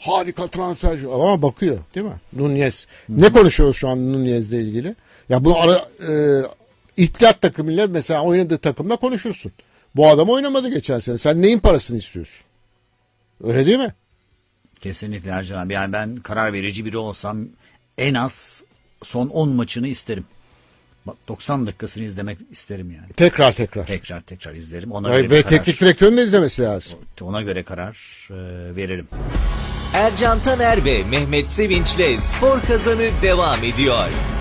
harika transfer ama bakıyor değil mi? Nunez. Ne konuşuyoruz şu an Nunez'le ilgili? Ya bunu İttihat takımıyla mesela oynadığı takımla konuşursun. Bu adam oynamadı geçen sene. Sen neyin parasını istiyorsun? Öyle değil mi? Kesinlikle Ercan abi. Yani ben karar verici biri olsam en az son 10 maçını isterim. Bak 90 dakikasını izlemek isterim yani. Tekrar. Tekrar izlerim. Ona Ve göre teknik direktörün de izlemesi lazım. Ona göre karar veririm. Ercan Taner ve Mehmet Sevinç'le Spor Kazanı devam ediyor.